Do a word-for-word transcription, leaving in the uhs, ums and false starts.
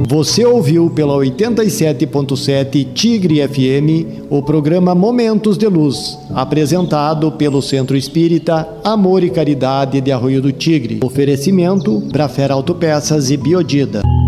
Você ouviu pela oitenta e sete ponto sete Tigre F M o programa Momentos de Luz, apresentado pelo Centro Espírita Amor e Caridade de Arroio do Tigre. Oferecimento Brafera Autopeças e Biodida.